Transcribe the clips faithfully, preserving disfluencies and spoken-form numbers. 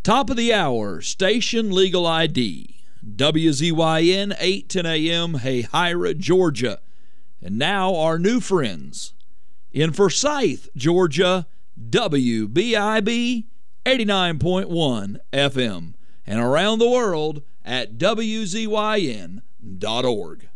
Top of the hour, Station Legal I D. W Z Y N, eight ten a.m., Hayhira, Georgia. And now our new friends. In Forsyth, Georgia, W B I B eighty-nine point one F M. And around the world at W Z Y N dot org.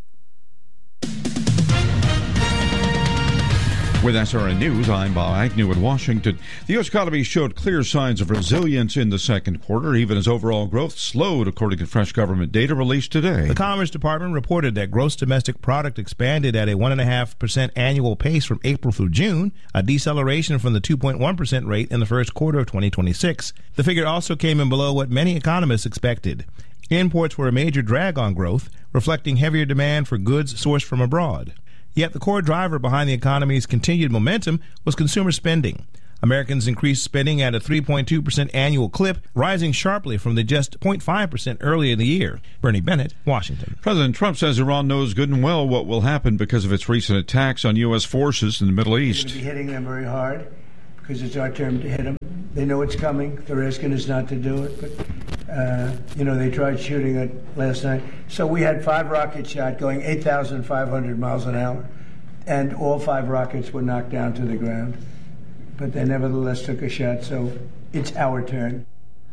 With S R N News, I'm Bob Agnew in Washington. The U S economy showed clear signs of resilience in the second quarter, even as overall growth slowed, according to fresh government data released today. The Commerce Department reported that gross domestic product expanded at a one point five percent annual pace from April through June, a deceleration from the two point one percent rate in the first quarter of twenty twenty-six. The figure also came in below what many economists expected. Imports were a major drag on growth, reflecting heavier demand for goods sourced from abroad. Yet the core driver behind the economy's continued momentum was consumer spending. Americans increased spending at a three point two percent annual clip, rising sharply from the just zero point five percent earlier in the year. Bernie Bennett, Washington. President Trump says Iran knows good and well what will happen because of its recent attacks on U S forces in the Middle East. We're going to be hitting them very hard because it's our turn to hit them. They know it's coming. They're asking us not to do it, but, uh, you know, they tried shooting it last night. So we had five rockets shot going eight thousand five hundred miles an hour, and all five rockets were knocked down to the ground. But they nevertheless took a shot, so it's our turn.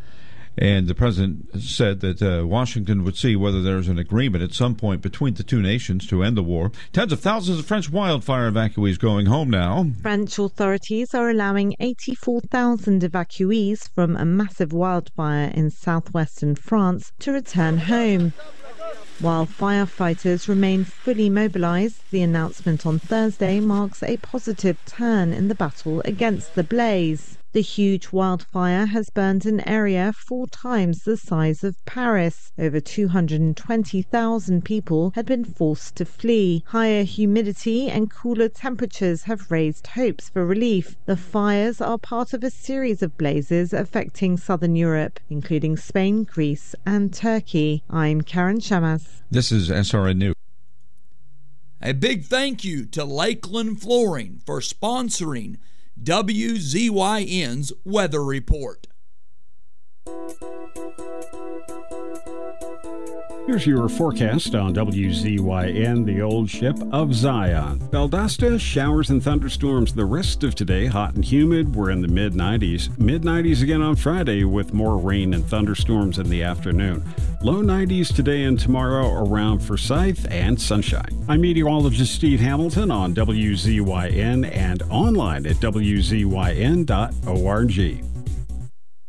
And the president said that uh, Washington would see whether there's an agreement at some point between the two nations to end the war. Tens of thousands of French wildfire evacuees going home now. French authorities are allowing eighty-four thousand evacuees from a massive wildfire in southwestern France to return home. While firefighters remain fully mobilized, the announcement on Thursday marks a positive turn in the battle against the blaze. The huge wildfire has burned an area four times the size of Paris. Over two hundred twenty thousand people had been forced to flee. Higher humidity and cooler temperatures have raised hopes for relief. The fires are part of a series of blazes affecting southern Europe, including Spain, Greece, and Turkey. I'm Karen Shamas. This is S R N News. A big thank you to Lakeland Flooring for sponsoring W Z Y N's Weather Report. Here's your forecast on W Z Y N, the old ship of Zion. Valdosta, showers and thunderstorms the rest of today, hot and humid. We're in the mid nineties. mid nineties again on Friday with more rain and thunderstorms in the afternoon. Low nineties today and tomorrow around Forsyth and sunshine. I'm meteorologist Steve Hamilton on W Z Y N and online at W Z Y N dot org.